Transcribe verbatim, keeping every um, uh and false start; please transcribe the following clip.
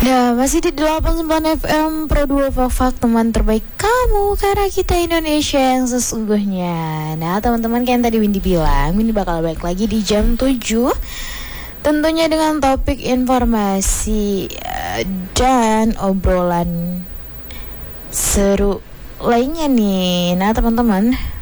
Ya, masih di delapan puluh sembilan F M Pro dua Fak teman terbaik kamu, karena kita Indonesia yang sesungguhnya. Nah, teman-teman, kayak yang tadi Windy bilang, Windy bakal balik lagi di jam tujuh, tentunya dengan topik informasi uh, dan obrolan seru lainnya nih. Nah, teman-teman,